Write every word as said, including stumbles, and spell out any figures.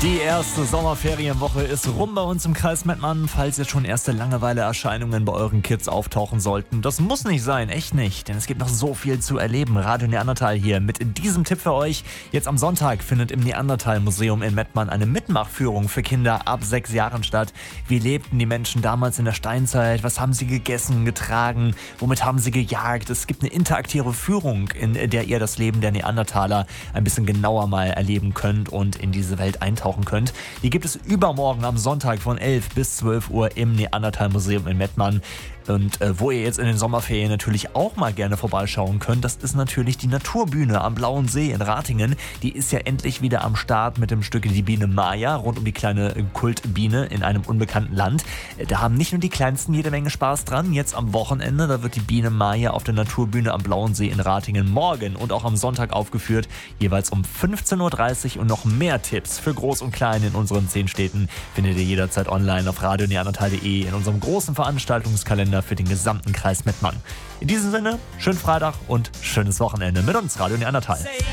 Die erste Sommerferienwoche ist rum bei uns im Kreis Mettmann. Falls jetzt schon erste Langeweile-Erscheinungen bei euren Kids auftauchen sollten, das muss nicht sein, echt nicht. Denn es gibt noch so viel zu erleben. Radio Neandertal hier mit diesem Tipp für euch. Jetzt am Sonntag findet im Neandertal-Museum in Mettmann eine Mitmachführung für Kinder ab sechs Jahren statt. Wie lebten die Menschen damals in der Steinzeit? Was haben sie gegessen, getragen? Womit haben sie gejagt? Es gibt eine interaktive Führung, in der ihr das Leben der Neandertaler ein bisschen genauer mal erleben könnt und in diese Welt eintauchen könnt. Die gibt es übermorgen am Sonntag von elf bis zwölf Uhr im Neandertal-Museum in Mettmann. Und äh, wo ihr jetzt in den Sommerferien natürlich auch mal gerne vorbeischauen könnt, das ist natürlich die Naturbühne am Blauen See in Ratingen. Die ist ja endlich wieder am Start mit dem Stück Die Biene Maya rund um die kleine Kultbiene in einem unbekannten Land. Da haben nicht nur die Kleinsten jede Menge Spaß dran. Jetzt am Wochenende, da wird die Biene Maya auf der Naturbühne am Blauen See in Ratingen morgen und auch am Sonntag aufgeführt, jeweils um fünfzehn Uhr dreißig, und noch mehr Tipps für Groß und Klein in unseren zehn Städten findet ihr jederzeit online auf radio neandertal punkt de in unserem großen Veranstaltungskalender für den gesamten Kreis Mettmann. In diesem Sinne, schönen Freitag und schönes Wochenende mit uns, Radio Neandertal.